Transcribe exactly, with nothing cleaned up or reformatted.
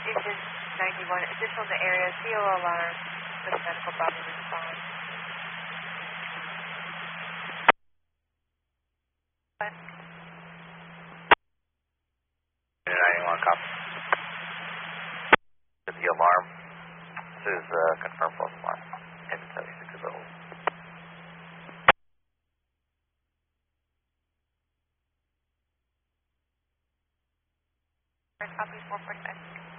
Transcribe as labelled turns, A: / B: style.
A: Engine ninety-one, additional to area, C O alarm for the medical problem response.
B: Engine ninety-one, copy. The alarm. This is uh, confirmed false alarm. Engine seventy-six is old.
A: Copy four forty-five.